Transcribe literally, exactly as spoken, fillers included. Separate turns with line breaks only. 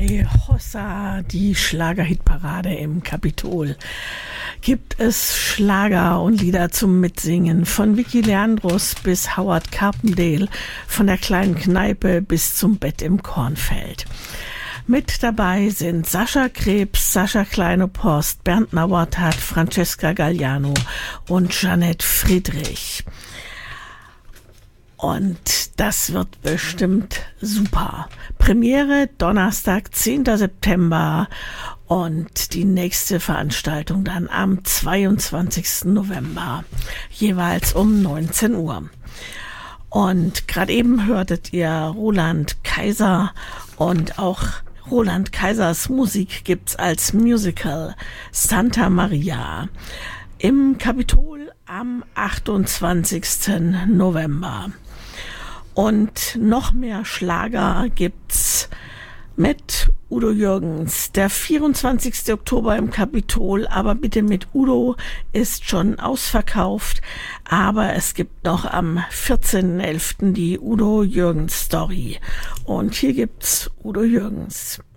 bei Hossa, die Schlagerhitparade im Kapitol, gibt es Schlager und Lieder zum Mitsingen von Vicky Leandros bis Howard Carpendale, von der kleinen Kneipe bis zum Bett im Kornfeld. Mit dabei sind Sascha Krebs, Sascha Kleine-Post, Bernd Nauertat, Francesca Galliano und Jeanette Friedrich. Und das wird bestimmt super. Premiere Donnerstag, zehnten September und die nächste Veranstaltung dann am zweiundzwanzigsten November, jeweils um neunzehn Uhr. Und gerade eben hörtet ihr Roland Kaiser, und auch Roland Kaisers Musik gibt's als Musical Santa Maria im Kapitol am achtundzwanzigsten November. Und noch mehr Schlager gibt's mit Udo Jürgens. Der vierundzwanzigsten Oktober im Kapitol, aber bitte mit Udo, ist schon ausverkauft. Aber es gibt noch am vierzehnten elften die Udo Jürgens Story. Und hier gibt's Udo Jürgens.